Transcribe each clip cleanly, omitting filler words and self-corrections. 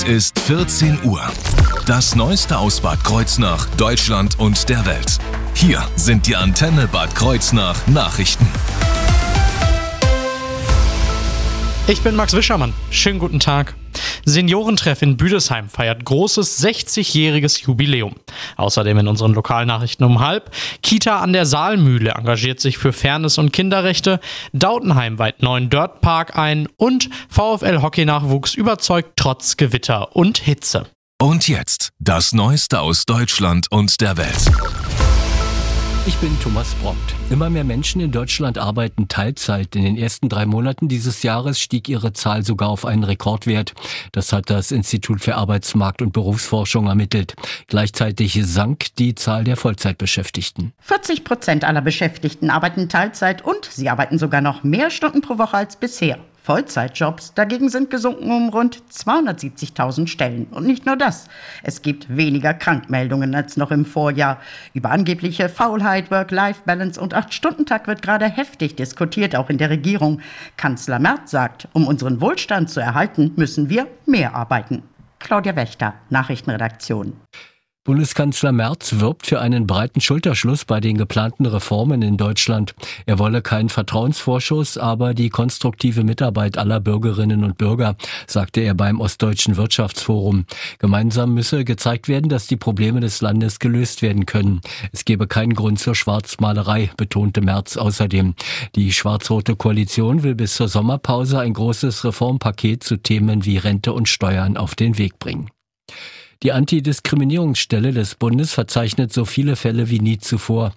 Ist 14 Uhr. Das Neueste aus Bad Kreuznach, Deutschland und der Welt. Hier sind die Antenne Bad Kreuznach Nachrichten. Ich bin Max Wischermann. Schönen guten Tag. Seniorentreff in Büdesheim feiert großes 60-jähriges Jubiläum. Außerdem in unseren Lokalnachrichten um 12:30. Kita an der Saalmühle engagiert sich für Fairness und Kinderrechte. Dautenheim weiht neuen Dirtpark ein. Und VfL-Hockey-Nachwuchs überzeugt trotz Gewitter und Hitze. Und jetzt das Neueste aus Deutschland und der Welt. Ich bin Thomas Brompt. Immer mehr Menschen in Deutschland arbeiten Teilzeit. In den ersten 3 Monaten dieses Jahres stieg ihre Zahl sogar auf einen Rekordwert. Das hat das Institut für Arbeitsmarkt- und Berufsforschung ermittelt. Gleichzeitig sank die Zahl der Vollzeitbeschäftigten. 40% aller Beschäftigten arbeiten Teilzeit und sie arbeiten sogar noch mehr Stunden pro Woche als bisher. Vollzeitjobs dagegen sind gesunken um rund 270.000 Stellen. Und nicht nur das. Es gibt weniger Krankmeldungen als noch im Vorjahr. Über angebliche Faulheit, Work-Life-Balance und 8-Stunden-Tag wird gerade heftig diskutiert, auch in der Regierung. Kanzler Merz sagt, um unseren Wohlstand zu erhalten, müssen wir mehr arbeiten. Claudia Wächter, Nachrichtenredaktion. Bundeskanzler Merz wirbt für einen breiten Schulterschluss bei den geplanten Reformen in Deutschland. Er wolle keinen Vertrauensvorschuss, aber die konstruktive Mitarbeit aller Bürgerinnen und Bürger, sagte er beim Ostdeutschen Wirtschaftsforum. Gemeinsam müsse gezeigt werden, dass die Probleme des Landes gelöst werden können. Es gebe keinen Grund zur Schwarzmalerei, betonte Merz außerdem. Die schwarz-rote Koalition will bis zur Sommerpause ein großes Reformpaket zu Themen wie Rente und Steuern auf den Weg bringen. Die Antidiskriminierungsstelle des Bundes verzeichnet so viele Fälle wie nie zuvor.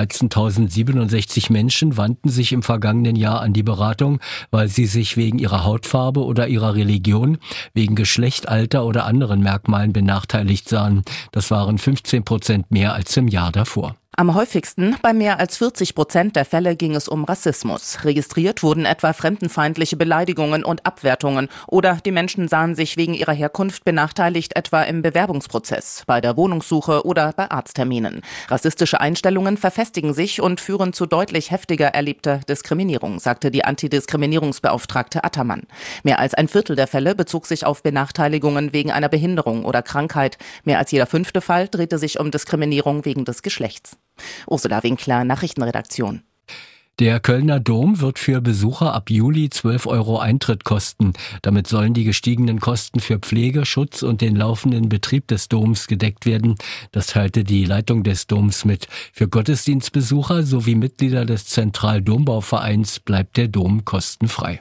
13.067 Menschen wandten sich im vergangenen Jahr an die Beratung, weil sie sich wegen ihrer Hautfarbe oder ihrer Religion, wegen Geschlecht, Alter oder anderen Merkmalen benachteiligt sahen. Das waren 15% mehr als im Jahr davor. Am häufigsten, bei mehr als 40% der Fälle, ging es um Rassismus. Registriert wurden etwa fremdenfeindliche Beleidigungen und Abwertungen oder die Menschen sahen sich wegen ihrer Herkunft benachteiligt, etwa im Bewerbungsprozess, bei der Wohnungssuche oder bei Arztterminen. Rassistische Einstellungen verfestigen sich und führen zu deutlich heftiger erlebter Diskriminierung, sagte die Antidiskriminierungsbeauftragte Attermann. Mehr als ein Viertel der Fälle bezog sich auf Benachteiligungen wegen einer Behinderung oder Krankheit. Mehr als jeder 5. Fall drehte sich um Diskriminierung wegen des Geschlechts. Ursula Winkler, Nachrichtenredaktion. Der Kölner Dom wird für Besucher ab Juli 12 € Eintritt kosten. Damit sollen die gestiegenen Kosten für Pflege, Schutz und den laufenden Betrieb des Doms gedeckt werden. Das teilte die Leitung des Doms mit. Für Gottesdienstbesucher sowie Mitglieder des Zentraldombauvereins bleibt der Dom kostenfrei.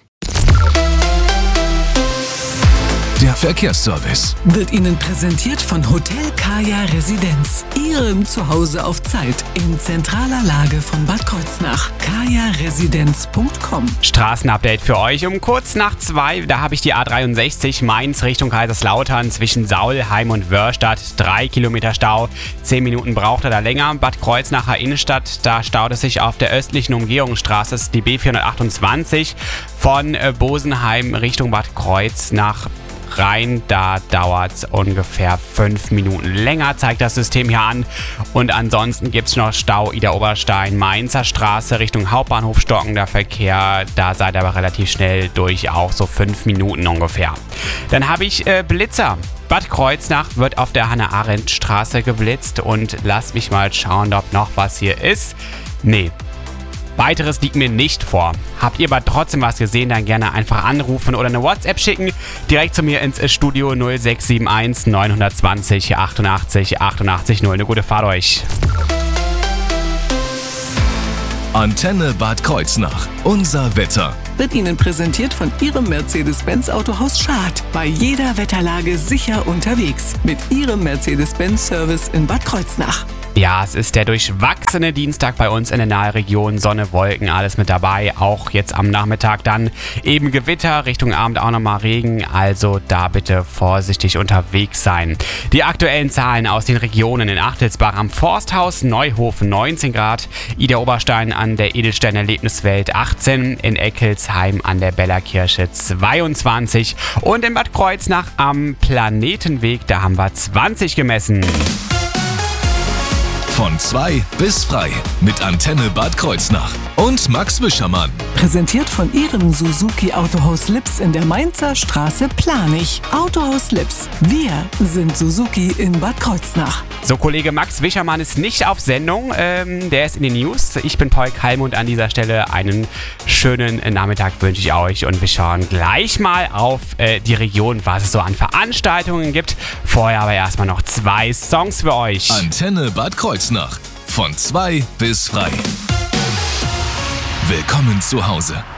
Der Verkehrsservice wird Ihnen präsentiert von Hotel Kaya Residenz. Ihrem Zuhause auf Zeit in zentraler Lage von Bad Kreuznach. kajaresidenz.com. Straßenupdate für euch um kurz nach 2. Da habe ich die A63 Mainz Richtung Kaiserslautern zwischen Saulheim und Wörstadt. 3 Kilometer Stau. 10 Minuten braucht er da länger. Bad Kreuznacher Innenstadt, da staut es sich auf der östlichen Umgehungsstraße. Das ist die B428 von Bosenheim Richtung Bad Kreuznach rein, da dauert es ungefähr 5 Minuten länger, zeigt das System hier an. Und ansonsten gibt es noch Stau Ida-Oberstein, Mainzer Straße Richtung Hauptbahnhof stockender Verkehr. Da seid ihr aber relativ schnell durch, auch so 5 Minuten ungefähr. Dann habe ich Blitzer. Bad Kreuznach wird auf der Hannah-Arendt-Straße geblitzt und lasst mich mal schauen, ob noch was hier ist. Nee. Weiteres liegt mir nicht vor. Habt ihr aber trotzdem was gesehen, dann gerne einfach anrufen oder eine WhatsApp schicken. Direkt zu mir ins Studio 0671 920 88 88 0. Eine gute Fahrt euch. Antenne Bad Kreuznach. Unser Wetter. Wird Ihnen präsentiert von Ihrem Mercedes-Benz Autohaus Schad. Bei jeder Wetterlage sicher unterwegs. Mit Ihrem Mercedes-Benz-Service in Bad Kreuznach. Ja, es ist der durchwachsene Dienstag bei uns in der Nahregion. Sonne, Wolken, alles mit dabei. Auch jetzt am Nachmittag dann eben Gewitter, Richtung Abend auch nochmal Regen. Also da bitte vorsichtig unterwegs sein. Die aktuellen Zahlen aus den Regionen: in Achtelsbach am Forsthaus, Neuhofen 19 Grad, Ida-Oberstein an der Edelstein Erlebniswelt 18, in Eckelsheim an der Bellerkirche 22 und in Bad Kreuznach am Planetenweg, da haben wir 20 gemessen. Von 2 bis frei mit Antenne Bad Kreuznach. und Max Wischermann. Präsentiert von Ihrem Suzuki Autohaus Lips in der Mainzer Straße Planich. Autohaus Lips. Wir sind Suzuki in Bad Kreuznach. So, Kollege Max Wischermann ist nicht auf Sendung. Der ist in den News. Ich bin Paul Kalm und an dieser Stelle einen schönen Nachmittag wünsche ich euch. Und wir schauen gleich mal auf die Region, was es so an Veranstaltungen gibt. Vorher aber erstmal noch 2 Songs für euch. Antenne Bad Kreuznach. Von 2 bis frei. Willkommen zu Hause.